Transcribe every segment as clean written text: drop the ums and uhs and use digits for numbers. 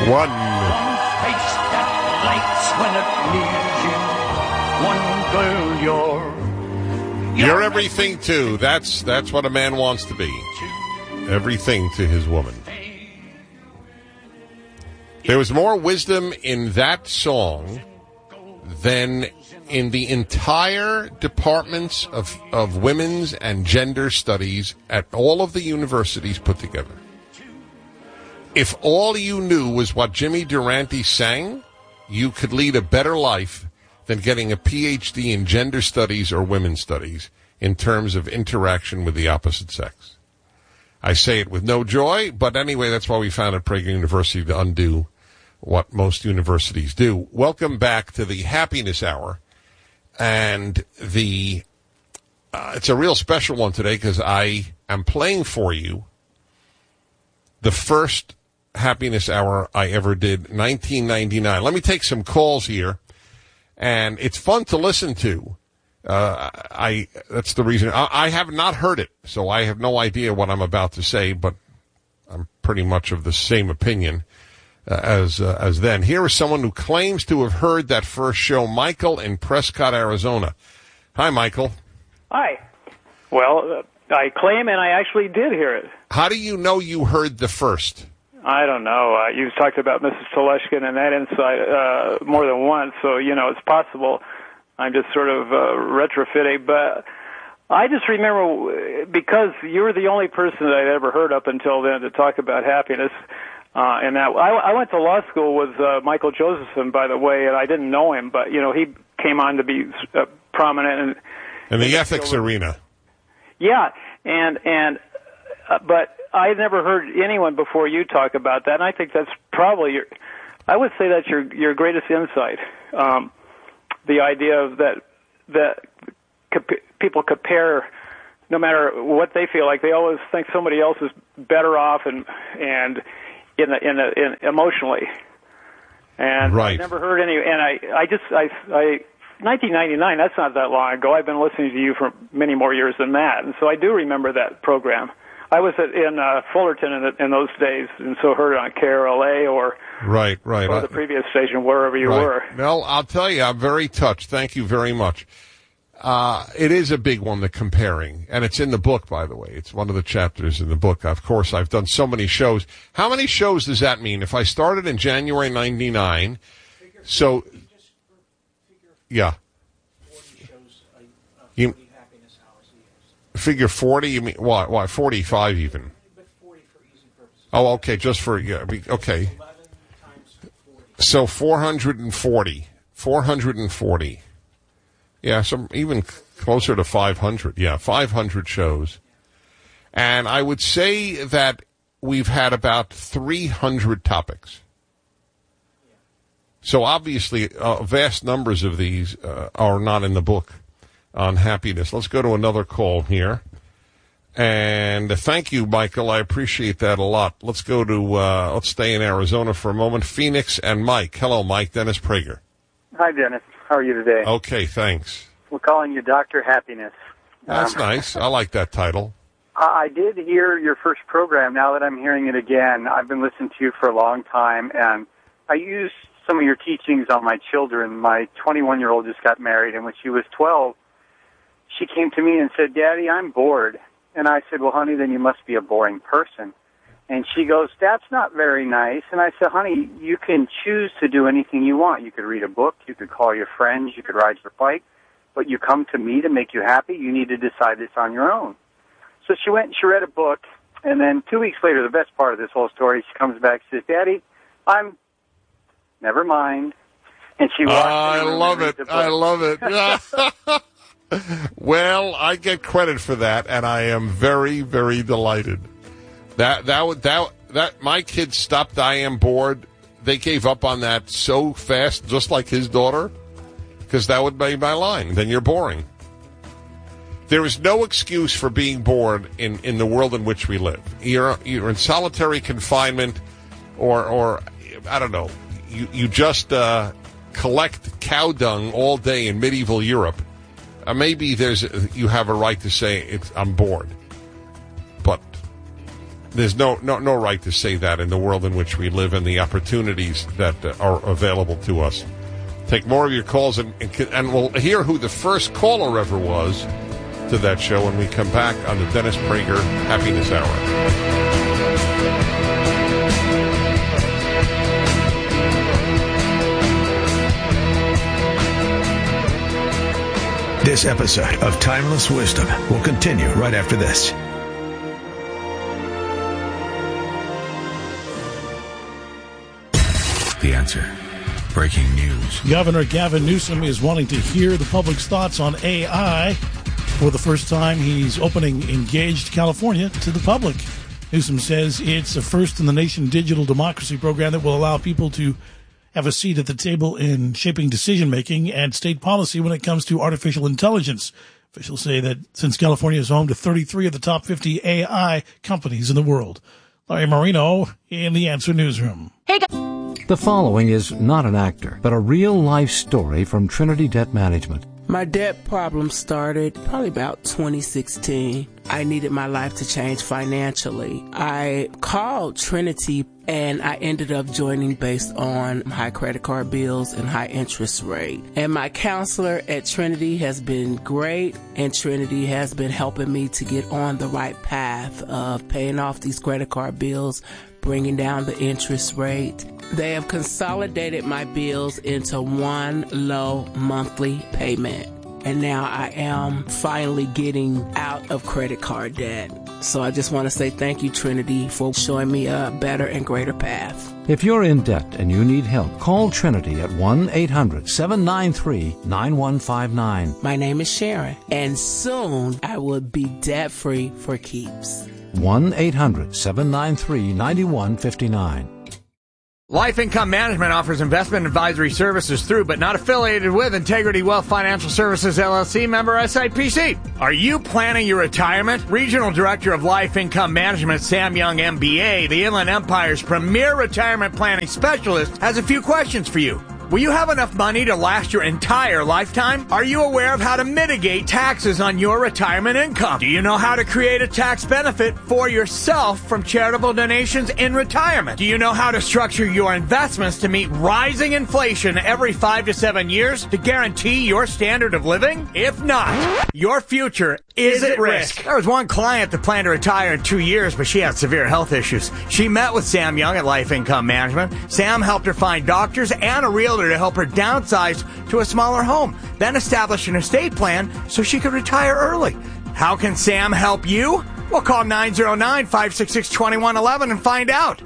One. One face that lights when it needs you. One girl, You're everything too. That's what a man wants to be. Everything to his woman. There was more wisdom in that song than in the entire departments of women's and gender studies at all of the universities put together. If all you knew was what Jimmy Durante sang, you could lead a better life than getting a PhD in gender studies or women's studies in terms of interaction with the opposite sex. I say it with no joy, but anyway, that's why we founded Prager University, to undo what most universities do. Welcome back to the Happiness Hour. And it's a real special one today because I am playing for you the first Happiness Hour I ever did, 1999. Let me take some calls here, and it's fun to listen to. That's the reason. I have not heard it, so I have no idea what I'm about to say, but I'm pretty much of the same opinion as then. Here is someone who claims to have heard that first show, Michael in Prescott, Arizona. Hi, Michael. Hi. Well, I claim and I actually did hear it. How do you know you heard the first? I don't know. You talked about Mrs. Teleshkin and that insight more than once, so, it's possible. I'm just sort of retrofitting, but I just remember, because you were the only person that I'd ever heard up until then to talk about happiness. And that I went to law school with Michael Josephson, by the way, and I didn't know him, but he came on to be prominent in the ethics arena. Yeah, but I never heard anyone before you talk about that, and I think that's probably I would say that's your greatest insight. The idea of that people compare, no matter what they feel like, they always think somebody else is better off and in emotionally, and right. I never heard any. And I 1999. That's not that long ago. I've been listening to you for many more years than that, and so I do remember that program. I was in Fullerton in those days, and so heard it on KRLA or or the previous station, wherever you were. Well, I'll tell you, I'm very touched. Thank you very much. It is a big one, the comparing, and it's in the book, by the way. It's one of the chapters in the book. Of course, I've done so many shows. How many shows does that mean? If I started in January 99, so, yeah. 40 shows, 40 happiness hours a year. Figure 40, you mean, why, 45 even? But 40 for easy purposes. Oh, okay, just for, yeah, okay. 11 times 40. So 440. 440. Yeah, some even closer to 500. Yeah, 500 shows. And I would say that we've had about 300 topics. So obviously, vast numbers of these are not in the book on happiness. Let's go to another call here. And thank you, Michael. I appreciate that a lot. Let's go to, let's stay in Arizona for a moment. Phoenix and Mike. Hello, Mike. Dennis Prager. Hi, Dennis. How are you today? Okay, thanks. We're calling you Dr. Happiness. That's nice. I like that title. I did hear your first program. Now that I'm hearing it again, I've been listening to you for a long time, and I use some of your teachings on my children. My 21-year-old just got married, and when she was 12, she came to me and said, Daddy, I'm bored. And I said, well, honey, then you must be a boring person. And she goes, that's not very nice. And I said, honey, you can choose to do anything you want. You could read a book, you could call your friends, you could ride your bike, but you come to me to make you happy, you need to decide this on your own. So she went and she read a book, and then 2 weeks later, the best part of this whole story, she comes back and says, Daddy, never mind. And she walked I love it. I love it. Well, I get credit for that, and I am very, very delighted. That my kids stopped I am bored. They gave up on that so fast, just like his daughter, because that would be my line. Then you're boring. There is no excuse for being bored in the world in which we live. You're in solitary confinement, or I don't know. You just collect cow dung all day in medieval Europe. Maybe you have a right to say I'm bored, but There's no right to say that in the world in which we live and the opportunities that are available to us. Take more of your calls, and we'll hear who the first caller ever was to that show when we come back on the Dennis Prager Happiness Hour. This episode of Timeless Wisdom will continue right after this. The Answer. Breaking news. Governor Gavin Newsom is wanting to hear the public's thoughts on AI. For the first time, he's opening Engaged California to the public. Newsom says it's a first-in-the-nation digital democracy program that will allow people to have a seat at the table in shaping decision-making and state policy when it comes to artificial intelligence. Officials say that since California is home to 33 of the top 50 AI companies in the world. Larry Marino in the Answer Newsroom. Hey, the following is not an actor, but a real-life story from Trinity Debt Management. My debt problem started probably about 2016. I needed my life to change financially. I called Trinity and I ended up joining based on high credit card bills and high interest rate. And my counselor at Trinity has been great, and Trinity has been helping me to get on the right path of paying off these credit card bills, bringing down the interest rate. They have consolidated my bills into one low monthly payment. And now I am finally getting out of credit card debt. So I just want to say thank you, Trinity, for showing me a better and greater path. If you're in debt and you need help, call Trinity at 1-800-793-9159. My name is Sharon, and soon I will be debt-free for keeps. 1-800-793-9159. Life Income Management offers investment advisory services through, but not affiliated with, Integrity Wealth Financial Services, LLC, member SIPC. Are you planning your retirement? Regional Director of Life Income Management, Sam Young, MBA, the Inland Empire's premier retirement planning specialist, has a few questions for you. Will you have enough money to last your entire lifetime? Are you aware of how to mitigate taxes on your retirement income? Do you know how to create a tax benefit for yourself from charitable donations in retirement? Do you know how to structure your investments to meet rising inflation every 5 to 7 years to guarantee your standard of living? If not, your future is at risk. There was one client that planned to retire in 2 years, but she had severe health issues. She met with Sam Young at Life Income Management. Sam helped her find doctors and a realtor to help her downsize to a smaller home, then establish an estate plan so she could retire early. How can Sam help you? Well, call 909-566-2111 and find out.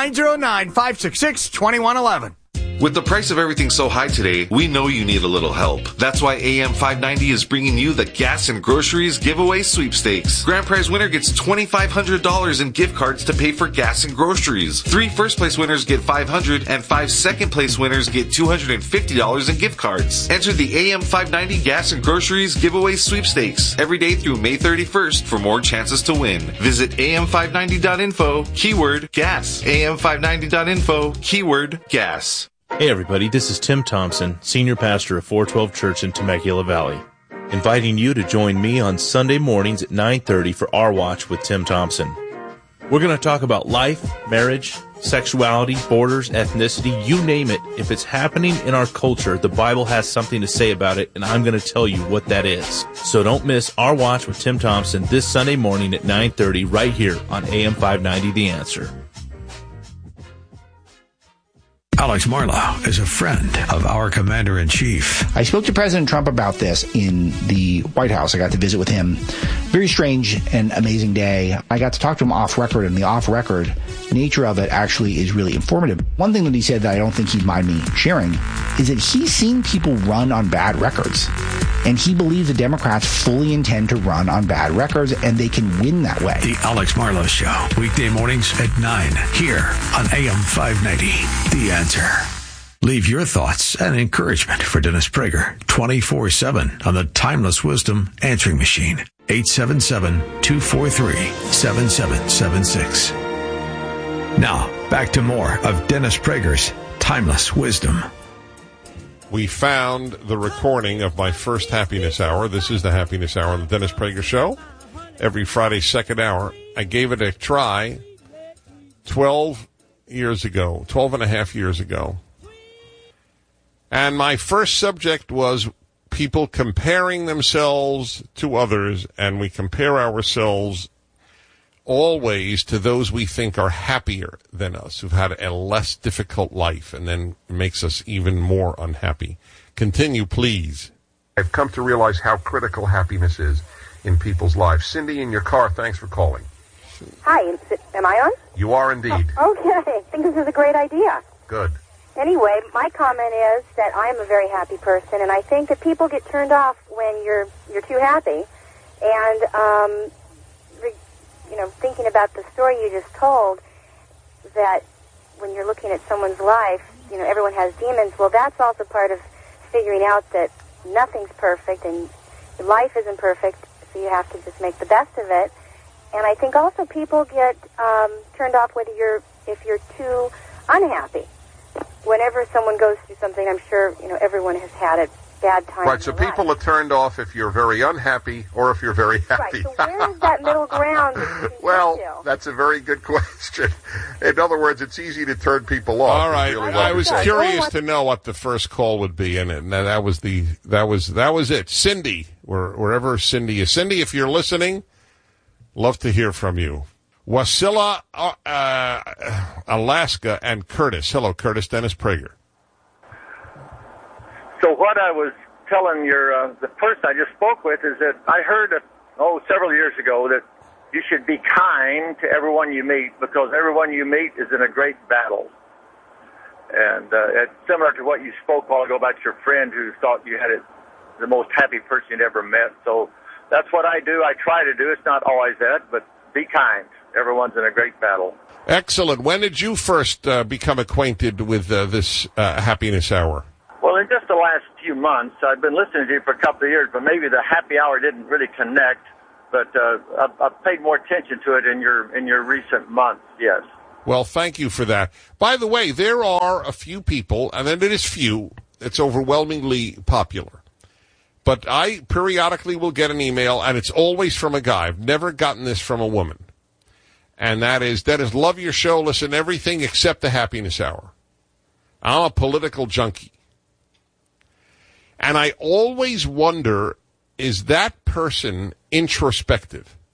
909-566-2111. With the price of everything so high today, we know you need a little help. That's why AM 590 is bringing you the Gas and Groceries Giveaway Sweepstakes. Grand prize winner gets $2,500 in gift cards to pay for gas and groceries. 3 first-place winners get $500, and 5 second-place winners get $250 in gift cards. Enter the AM 590 Gas and Groceries Giveaway Sweepstakes every day through May 31st for more chances to win. Visit am590.info, keyword gas. am590.info, keyword gas. Hey everybody, this is Tim Thompson, Senior Pastor of 412 Church in Temecula Valley, inviting you to join me on Sunday mornings at 9:30 for Our Watch with Tim Thompson. We're going to talk about life, marriage, sexuality, borders, ethnicity, you name it. If it's happening in our culture, the Bible has something to say about it, and I'm going to tell you what that is. So don't miss Our Watch with Tim Thompson this Sunday morning at 9:30 right here on AM 590 The Answer. Alex Marlow is a friend of our Commander-in-Chief. I spoke to President Trump about this in the White House. I got to visit with him. Very strange and amazing day. I got to talk to him off record, and the off-record nature of it actually is really informative. One thing that he said that I don't think he'd mind me sharing is that he's seen people run on bad records. And he believes the Democrats fully intend to run on bad records, and they can win that way. The Alex Marlow Show, weekday mornings at 9, here on AM 590. The Answer. Leave your thoughts and encouragement for Dennis Prager 24/7 on the Timeless Wisdom answering machine. 877-243-7776. Now, back to more of Dennis Prager's Timeless Wisdom. We found the recording of my first Happiness Hour. This is the Happiness Hour on the Dennis Prager Show. Every Friday, second hour. I gave it a try 12 and a half years ago. And my first subject was people comparing themselves to others, and we compare ourselves always to those we think are happier than us, who've had a less difficult life, and then it makes us even more unhappy. Continue, please. I've come to realize how critical happiness is in people's lives. Cindy, in your car, thanks for calling. Hi, am I on? You are indeed. Okay, I think this is a great idea. Good. Anyway, my comment is that I am a very happy person, and I think that people get turned off when you're too happy. And thinking about the story you just told, that when you're looking at someone's life, everyone has demons. Well, that's also part of figuring out that nothing's perfect and life isn't perfect, so you have to just make the best of it. And I think also people get turned off if you're too unhappy. Whenever someone goes through something, I'm sure everyone has had a bad time. Right, so people are turned off if you're very unhappy or if you're very happy. Right, so where is that middle ground? Well, that's a very good question. In other words, it's easy to turn people off. All right, really I was curious to know what the first call would be, and that was it. Cindy, wherever Cindy is. Cindy, if you're listening, love to hear from you. Wasilla, Alaska, and Curtis. Hello, Curtis. Dennis Prager. So what I was telling the person I just spoke with is that I heard, several years ago that you should be kind to everyone you meet because everyone you meet is in a great battle. And it's similar to what you spoke a while ago about your friend who thought you had the most happy person you'd ever met. So that's what I do. I try to do. It's not always that, but be kind. Everyone's in a great battle. Excellent. When did you first become acquainted with this Happiness Hour? Well, in just the last few months, I've been listening to you for a couple of years, but maybe the happy hour didn't really connect. But I've paid more attention to it in your recent months. Yes. Well, thank you for that. By the way, there are a few people, and then it is few. It's overwhelmingly popular. But I periodically will get an email, and it's always from a guy. I've never gotten this from a woman. And that is, Dennis, love your show, listen to everything except the Happiness Hour. I'm a political junkie. And I always wonder, is that person introspective?